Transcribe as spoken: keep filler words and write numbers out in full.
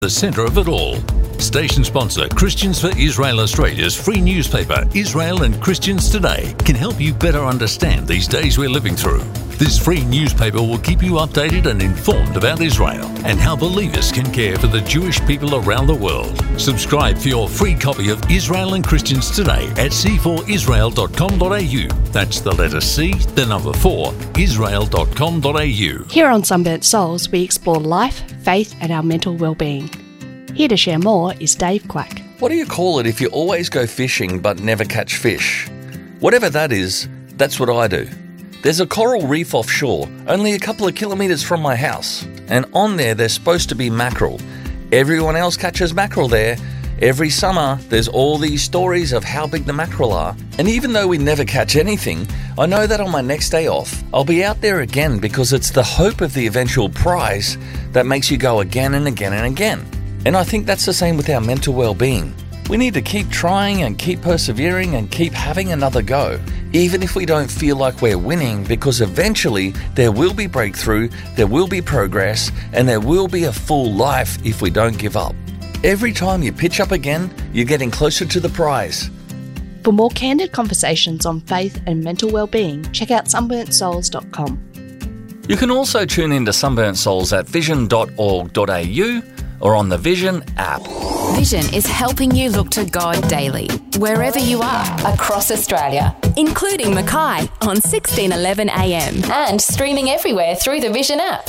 the centre of it all. Station sponsor Christians for Israel Australia's free newspaper, Israel and Christians Today, can help you better understand these days we're living through. This free newspaper will keep you updated and informed about Israel and how believers can care for the Jewish people around the world. Subscribe for your free copy of Israel and Christians Today at c four israel dot com dot a u. That's the letter C, the number four, israel dot com dot a u. Here on Sunburnt Souls, we explore life, faith and our mental well-being. Here to share more is Dave Quack. What do you call it if you always go fishing but never catch fish? Whatever that is, that's what I do. There's a coral reef offshore, only a couple of kilometres from my house, and on there there's supposed to be mackerel. Everyone else catches mackerel there. Every summer there's all these stories of how big the mackerel are, and even though we never catch anything, I know that on my next day off I'll be out there again because it's the hope of the eventual prize that makes you go again and again and again. And I think that's the same with our mental well-being. We need to keep trying and keep persevering and keep having another go, even if we don't feel like we're winning, because eventually there will be breakthrough, there will be progress, and there will be a full life if we don't give up. Every time you pitch up again, you're getting closer to the prize. For more candid conversations on faith and mental well-being, check out sunburnt souls dot com. You can also tune in to Sunburnt Souls at vision dot org dot a u or on the Vision app. Vision is helping you look to God daily, wherever you are, across Australia, including Mackay on sixteen eleven a m and streaming everywhere through the Vision app.